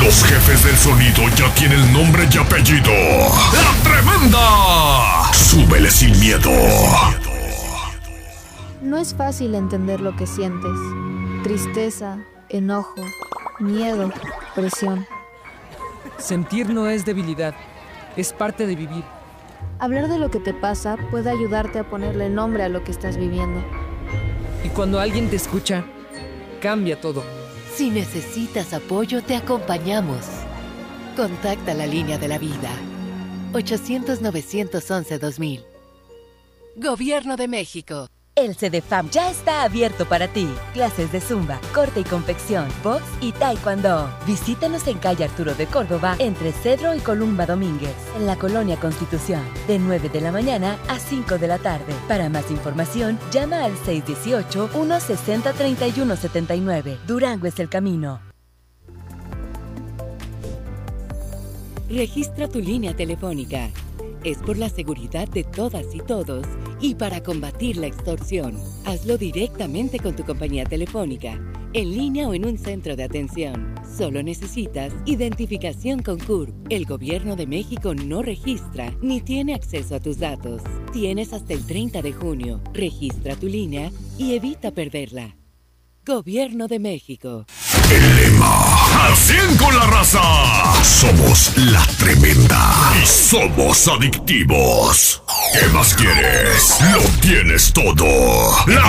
Los jefes del sonido ya tienen nombre y apellido. ¡La Tremenda! Súbele sin miedo. No es fácil entender lo que sientes. Tristeza, enojo, miedo, presión. Sentir no es debilidad, es parte de vivir. Hablar de lo que te pasa puede ayudarte a ponerle nombre a lo que estás viviendo. Y cuando alguien te escucha, cambia todo. Si necesitas apoyo, te acompañamos. Contacta la línea de la vida. 800-911-2000. Gobierno de México. El CDFAM ya está abierto para ti. Clases de zumba, corte y confección, box y taekwondo. Visítanos en calle Arturo de Córdoba, entre Cedro y Columba Domínguez, en la Colonia Constitución, de 9 de la mañana a 5 de la tarde. Para más información, llama al 618-160-3179. Durango es el camino. Registra tu línea telefónica. Es por la seguridad de todas y todos y para combatir la extorsión. Hazlo directamente con tu compañía telefónica, en línea o en un centro de atención. Solo necesitas identificación con CURP. El Gobierno de México no registra ni tiene acceso a tus datos. Tienes hasta el 30 de junio. Registra tu línea y evita perderla. Gobierno de México. El lema: al 100 con la raza. Somos la Tremenda y somos adictivos. ¿Qué más quieres? Lo tienes todo.